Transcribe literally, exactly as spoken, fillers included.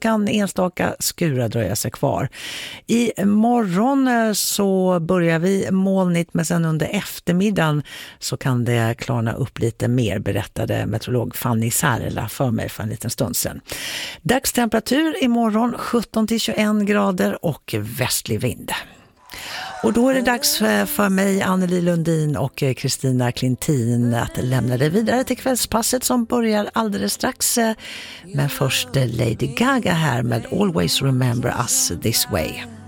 kan enstaka skurar dröja sig kvar. I morgon så börjar vi molnigt, men sen under eftermiddagen så kan det klarna upp lite mer, berättade meteorolog Fanny Särla för mig för en liten stund sedan. Dagstemperatur imorgon sjutton till tjugoett grader och västlig vind. Och då är det dags för mig, Anneli Lundin och Kristina Klintin, att lämna det vidare till kvällspasset som börjar alldeles strax. Men först Lady Gaga här med Always Remember Us This Way.